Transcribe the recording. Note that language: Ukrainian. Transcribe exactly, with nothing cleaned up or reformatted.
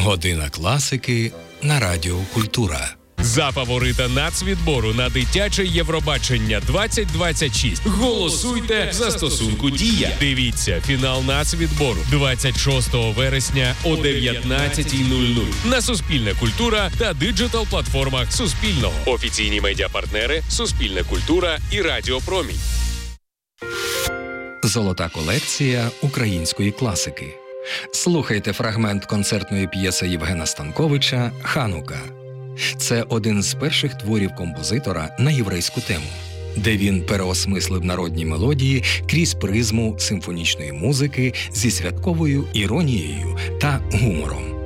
Година класики на Радіо Культура. За фаворита нацвідбору на дитяче Євробачення двадцять двадцять шість голосуйте в застосунку «Дія». Дивіться фінал нацвідбору двадцять шостого вересня о дев'ятнадцятій нуль нуль на Суспільне культура та диджитал-платформах Суспільного. Офіційні медіапартнери Суспільне культура і Радіо Промінь. Золота колекція української класики. Слухайте фрагмент концертної п'єси Євгена Станковича «Ханука». Це один з перших творів композитора на єврейську тему, де він переосмислив народні мелодії крізь призму симфонічної музики зі святковою іронією та гумором.